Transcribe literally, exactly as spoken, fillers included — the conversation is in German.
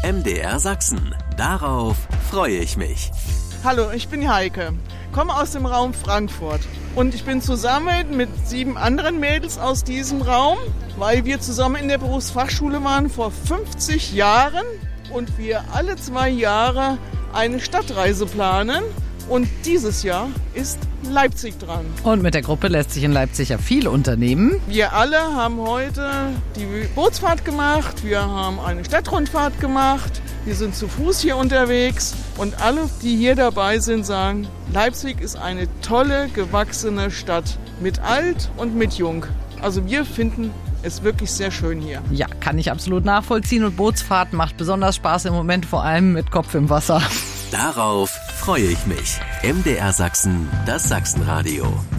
M D R Sachsen. Darauf freue ich mich. Hallo, ich bin Heike, komme aus dem Raum Frankfurt und ich bin zusammen mit sieben anderen Mädels aus diesem Raum, weil wir zusammen in der Berufsfachschule waren vor fünfzig Jahren und wir alle zwei Jahre eine Stadtreise planen. Und dieses Jahr ist Leipzig dran. Und mit der Gruppe lässt sich in Leipzig ja viel unternehmen. Wir alle haben heute die Bootsfahrt gemacht, wir haben eine Stadtrundfahrt gemacht, wir sind zu Fuß hier unterwegs und alle, die hier dabei sind, sagen, Leipzig ist eine tolle, gewachsene Stadt mit alt und mit jung. Also wir finden es wirklich sehr schön hier. Ja, kann ich absolut nachvollziehen und Bootsfahrt macht besonders Spaß im Moment, vor allem mit Kopf im Wasser. Darauf freue ich mich. M D R Sachsen, das Sachsenradio.